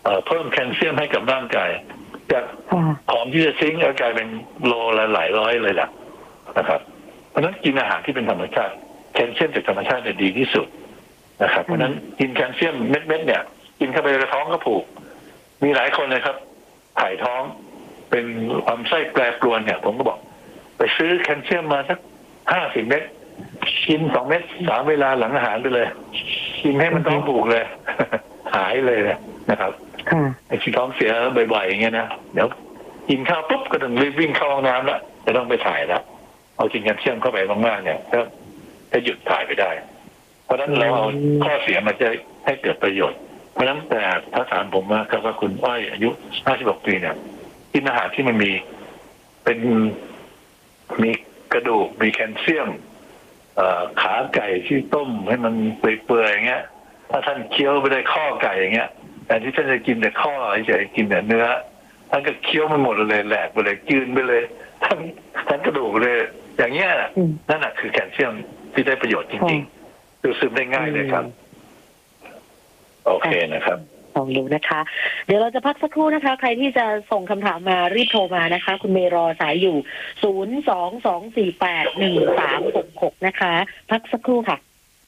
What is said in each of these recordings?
เพิ่มแคลเซียมให้กับร่างกายจากของที่จะซิงค์กลายเป็นโลละหลายร้อยเลยแหละนะครับเพราะฉะนั้นกินอาหารที่เป็นธรรมชาติแคลเซียมจากธรรมชาติเนี่ยดีที่สุดนะครับเพราะฉะนั้นกินแคลเซียมเม็ดๆเนี่ยกินเข้าไปในท้องก็ผูกมีหลายคนเลยครับถ่ายท้องเป็นลำไส้แปรปรวนเนี่ยผมก็บอกไปซื้อแคลเซียมมาสัก50 เม็ดกิน2 เม็ด3 เวลาหลังอาหารไปเลยกินให้มันท้องผูกเลย หายเลยนะครับไอ้ที่ท้องเสียบ่อยๆอย่างเงี้ยนะเดี๋ยวกินข้าวปุ๊บก็ต้องรีบวิ่งเข้าห้องน้ำแล้วจะต้องไปถ่ายแล้วเอากินแคลเซียมเข้าไปมากๆเนี่ยก็จะหยุดถ่ายไปได้เพราะฉะนั้นเราเอาข้อเสียมาจะให้เกิดประโยชน์เพราะฉะนั้นแต่ถ้าถามผมว่าคุณอ้อยอายุ56 ปีเนี่ยกินอาหารที่มันมีกระดูกมีแคลเซียมขาไก่ที่ต้มให้มันเปื่อยๆอย่างเงี้ยถ้าท่านเคี้ยวไปได้ข้อไก่อย่างเงี้ยแต่ที่ท่านจะกินแต่ข้อเฉยๆกินแต่เนื้อท่านก็เคี้ยวมันหมดเลยแหลกไปเลยจืดไปเลยทั้งกระดูกเลยอย่างเงี้ยนั่นแหะคือแคลเซียมที่ได้ประโยชน์จริงๆดูซึมได้ง่ายเลยครับโอเคนะครับลองดูนะคะเดี๋ยวเราจะพักสักครู่นะคะใครที่จะส่งคำถามมารีบโทรมานะคะคุณเมย์รอสายอยู่022481366นะคะพักสักครู่ค่ะ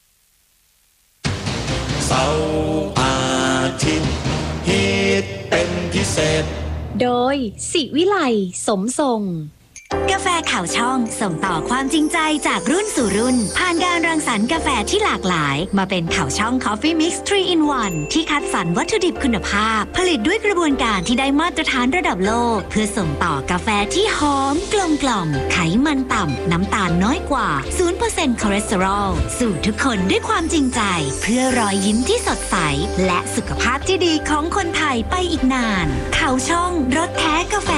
เสาร์อาทิตย์ฮิตเป็นพิเศษโดยศิวิไลสมทรงกาแฟข่าวช่องส่งต่อความจริงใจจากรุ่นสู่รุ่นผ่านการรังสรรค์กาแฟที่หลากหลายมาเป็นข่าวช่อง Coffee Mix 3 in 1 ที่คัดสรรวัตถุดิบคุณภาพผลิตด้วยกระบวนการที่ได้มาตรฐานระดับโลกเพื่อส่งต่อกาแฟที่หอมกลมกล่อมไขมันต่ำน้ำตาลน้อยกว่า 0% คอเลสเตอรอลสู่ทุกคนด้วยความจริงใจเพื่อรอยยิ้มที่สดใสและสุขภาพที่ดีของคนไทยไปอีกนานข่าวช่องรสแท้กาแฟ